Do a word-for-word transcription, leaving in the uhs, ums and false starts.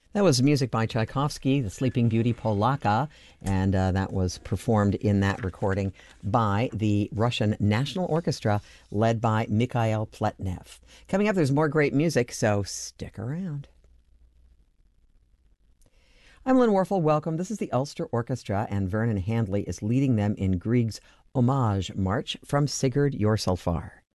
That was music by Tchaikovsky, The Sleeping Beauty Polaka, and uh, that was performed in that recording by the Russian National Orchestra, led by Mikhail Pletnev. Coming up, there's more great music, so stick around. I'm Lynn Warfel. Welcome. This is the Ulster Orchestra, and Vernon Handley is leading them in Grieg's Homage March from Sigurd Jorsalfar.